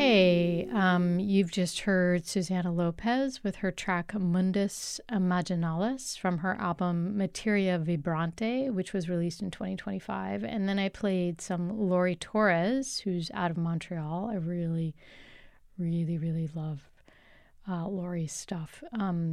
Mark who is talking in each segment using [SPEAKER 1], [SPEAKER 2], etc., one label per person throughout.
[SPEAKER 1] Hey, you've just heard Susana Lopez with her track Mundus Imaginalis from her album Materia Vibrante, which was released in 2025. And then I played some Lori Torres, who's out of Montreal. I really, really, really love Lori's stuff.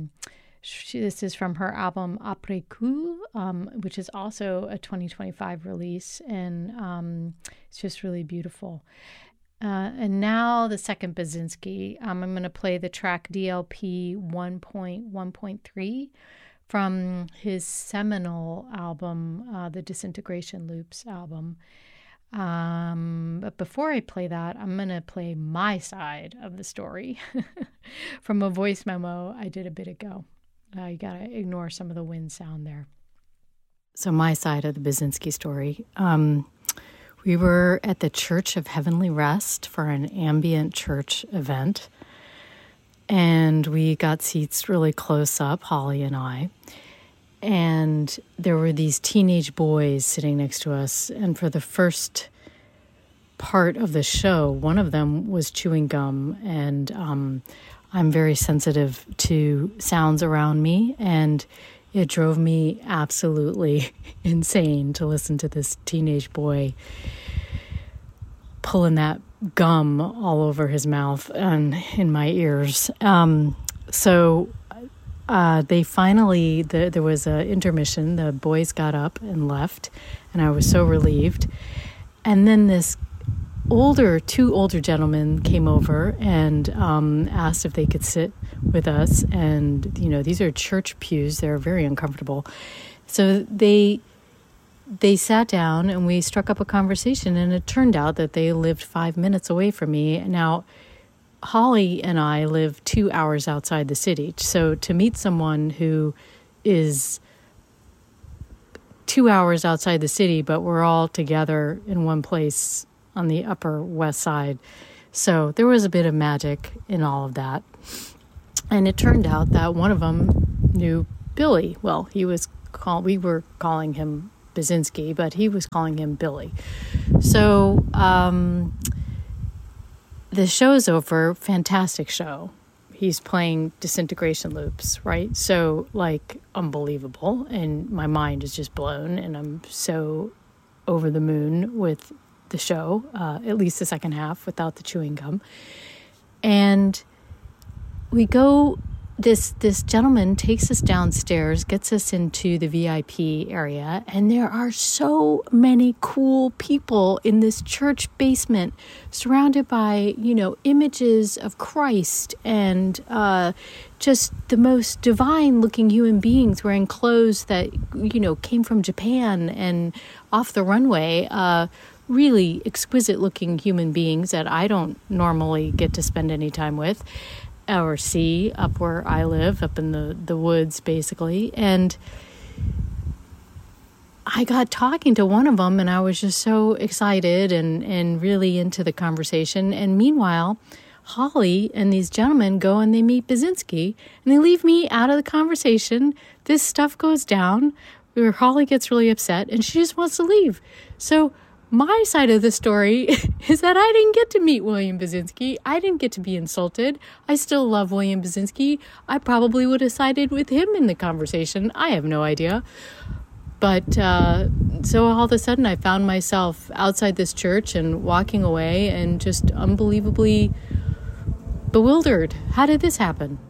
[SPEAKER 1] This is from her album Après Coup, which is also a 2025 release, and it's just really beautiful. And now the second Basinski. I'm going to play the track DLP 1.1.3 from his seminal album, the Disintegration Loops album. But before I play that, I'm going to play my side of the story from a voice memo I did a bit ago. You got to ignore some of the wind sound there. So my side of the Basinski story. We were at the Church of Heavenly Rest for an ambient church event, and we got seats really close up, Holly and I, and there were these teenage boys sitting next to us, and for the first part of the show, one of them was chewing gum, and I'm very sensitive to sounds around me, and it drove me absolutely insane to listen to this teenage boy pulling that gum all over his mouth and in my ears. So they finally, there was an intermission. The boys got up and left, and I was so relieved. And then two older gentlemen came over and asked if they could sit with us. And, these are church pews. They're very uncomfortable. So they sat down and we struck up a conversation, and it turned out that they lived 5 minutes away from me. Now, Holly and I live 2 hours outside the city. So to meet someone who is 2 hours outside the city, but we're all together in one place on the Upper West Side. So there was a bit of magic in all of that. And it turned out that one of them knew Billy. Well, we were calling him Basinski, but he was calling him Billy. So the show's over. Fantastic show. He's playing Disintegration Loops, right? So, unbelievable. And my mind is just blown, and I'm so over the moon with the show, at least the second half, without the chewing gum. And we go, this gentleman takes us downstairs, gets us into the VIP area, and there are so many cool people in this church basement, surrounded by, images of Christ and just the most divine-looking human beings wearing clothes that, came from Japan and off the runway. Really exquisite-looking human beings that I don't normally get to spend any time with or see up where I live, up in the woods, basically. And I got talking to one of them, and I was just so excited and really into the conversation. And meanwhile, Holly and these gentlemen go and they meet Basinski, and they leave me out of the conversation. This stuff goes down where Holly gets really upset, and she just wants to leave. So my side of the story is that I didn't get to meet William Basinski. I didn't get to be insulted. I still love William Basinski. I probably would have sided with him in the conversation. I have no idea. But so all of a sudden I found myself outside this church and walking away and just unbelievably bewildered. How did this happen?